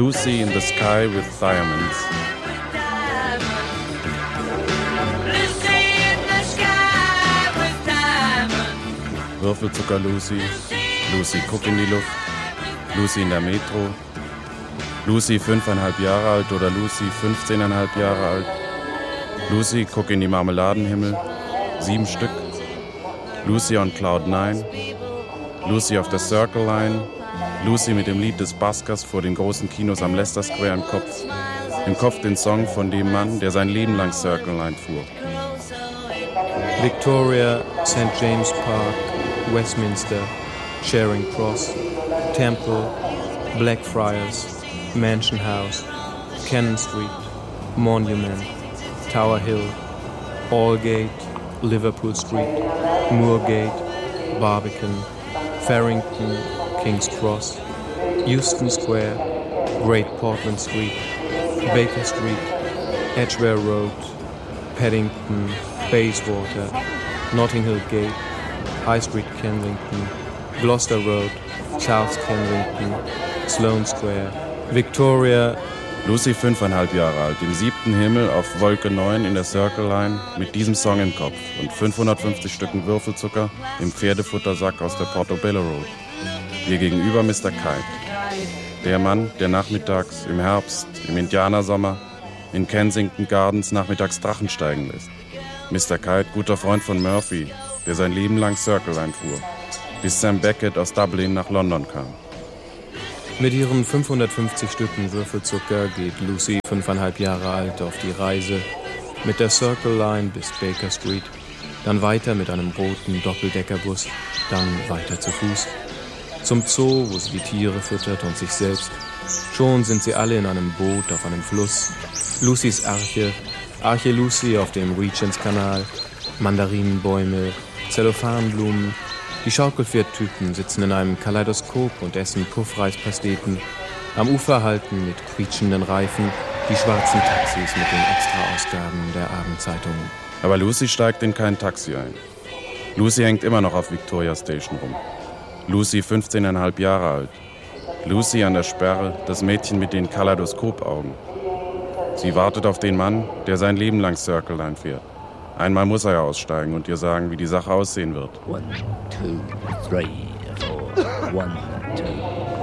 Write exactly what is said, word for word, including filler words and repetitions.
Lucy in the Sky with Diamonds. Würfelzucker Lucy, Lucy guck in die Luft, Lucy in der Metro, Lucy fünfeinhalb Jahre alt oder Lucy fünfzehneinhalb Jahre alt, Lucy guck in die Marmeladenhimmel, sieben Stück, Lucy on Cloud nine, Lucy auf der Circle Line, Lucy mit dem Lied des Buskers vor den großen Kinos am Leicester Square im Kopf, im Kopf den Song von dem Mann, der sein Leben lang Circle Line fuhr. Victoria, Saint James Park, Westminster, Charing Cross, Temple, Blackfriars, Mansion House, Cannon Street, Monument, Tower Hill, Aldgate, Liverpool Street, Moorgate, Barbican, Farrington, King's Cross, Euston Square, Great Portland Street, Baker Street, Edgware Road, Paddington, Bayswater, Notting Hill Gate, High Street Kensington, Gloucester Road, South Kensington, Sloane Square, Victoria. Lucy fünfeinhalb Jahre alt, im siebten Himmel auf Wolke neun in der Circle Line mit diesem Song im Kopf und fünfhundertfünfzig Stücken Würfelzucker im Pferdefuttersack aus der Portobello Road. Ihr gegenüber Mister Kite. Der Mann, der nachmittags, im Herbst, im Indianersommer, in Kensington Gardens nachmittags Drachen steigen lässt. Mister Kite, guter Freund von Murphy, der sein Leben lang Circle Line fuhr, bis Sam Beckett aus Dublin nach London kam. Mit ihren fünfhundertfünfzig Stücken Würfelzucker geht Lucy, fünfeinhalb Jahre alt, auf die Reise mit der Circle Line bis Baker Street, dann weiter mit einem roten Doppeldeckerbus, dann weiter zu Fuß. Zum Zoo, wo sie die Tiere füttert und sich selbst. Schon sind sie alle in einem Boot auf einem Fluss. Lucys Arche, Arche Lucy auf dem Regents-Kanal, Mandarinenbäume, Zellophanblumen. Die Schaukelpferdtypen sitzen in einem Kaleidoskop und essen Puffreispasteten. Am Ufer halten mit quietschenden Reifen die schwarzen Taxis mit den Extraausgaben der Abendzeitungen. Aber Lucy steigt in kein Taxi ein. Lucy hängt immer noch auf Victoria Station rum. Lucy fünfzehneinhalb Jahre alt. Lucy an der Sperre, das Mädchen mit den Kaleidoskopaugen. Sie wartet auf den Mann, der sein Leben lang Circle Line fährt. Einmal muss er ja aussteigen und ihr sagen, wie die Sache aussehen wird. One, two, three, four. One, two,